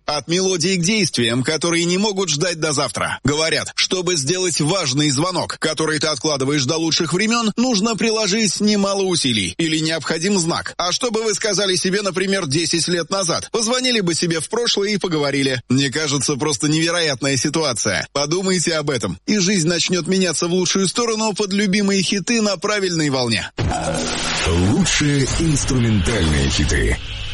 От мелодий к действиям, которые не могут ждать до завтра. Говорят, чтобы сделать важный звонок, который ты откладываешь до лучших времен, нужно приложить немало усилий или необходим знак. А что бы вы сказали себе, например, 10 лет назад? Позвонили бы себе в прошлое и поговорили. Мне кажется, просто невероятная ситуация. Подумайте об этом, и жизнь начнет меняться в лучшую сторону под любимые хиты на правильной волне. Лучшие инструментальные хиты.